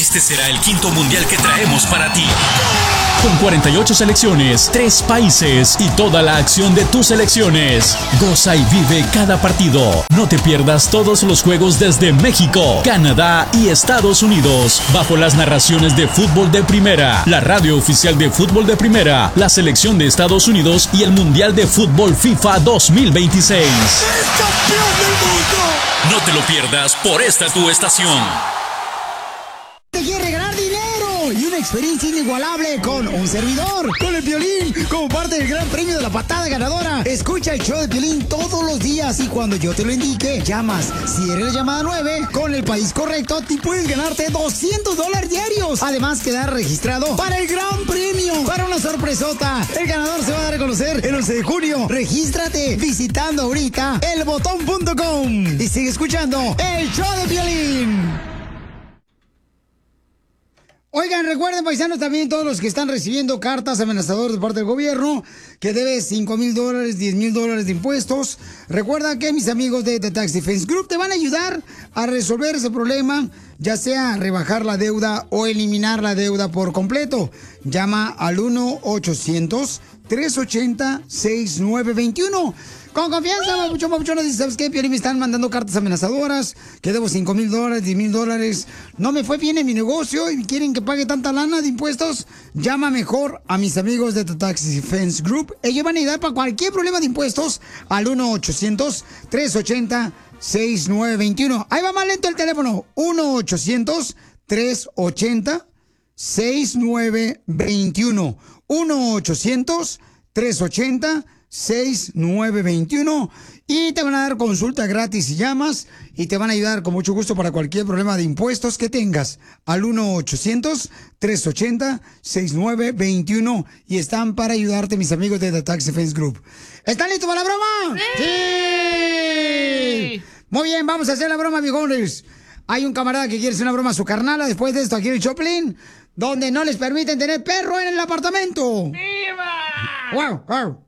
Este será el quinto mundial que traemos para ti. Con 48 selecciones, 3 países y toda la acción de tus selecciones. Goza y vive cada partido. No te pierdas todos los juegos desde México, Canadá y Estados Unidos, bajo las narraciones de Fútbol de Primera, la radio oficial de Fútbol de Primera, la selección de Estados Unidos y el Mundial de Fútbol FIFA 2026. ¡Es campeón del mundo! No te lo pierdas por esta tu estación. Te quiere regalar dinero y una experiencia inigualable con un servidor, con el Piolín, como parte del gran premio de la patada ganadora. Escucha el show de Piolín todos los días y cuando yo te lo indique, llamas. Si eres la llamada 9, con el país correcto, te puedes ganarte $200 diarios. Además, quedar registrado para el gran premio, para una sorpresota. El ganador se va a dar a conocer el 11 de junio. Regístrate visitando ahorita elbotón.com y sigue escuchando el show de Piolín. Oigan, recuerden, paisanos, también todos los que están recibiendo cartas amenazadoras de parte del gobierno, que debes $5,000, $10,000 de impuestos. Recuerda que mis amigos de The Tax Defense Group te van a ayudar a resolver ese problema, ya sea rebajar la deuda o eliminar la deuda por completo. Llama al 1-800-380-6921. Con confianza, papuchón, dice, ¿sabes qué, Piolín? Me están mandando cartas amenazadoras, que debo $5,000, $10,000. No me fue bien en mi negocio y quieren que pague tanta lana de impuestos. Llama mejor a mis amigos de The Tax Defense Group. Ellos van a ayudar para cualquier problema de impuestos al 1-800-380-6921. Ahí va más lento el teléfono. 1-800-380-6921. 1-800-380-6921 y te van a dar consulta gratis si llamas y te van a ayudar con mucho gusto para cualquier problema de impuestos que tengas al 1-800-380-6921 y están para ayudarte mis amigos de The Tax Defense Group. ¿Están listos para la broma? ¡Sí! Muy bien, vamos a hacer la broma, viejones. Hay un camarada que quiere hacer una broma a su carnala después de esto aquí en el Choplin, donde no les permiten tener perro en el apartamento. ¡Viva! ¡Wow! ¡Wow!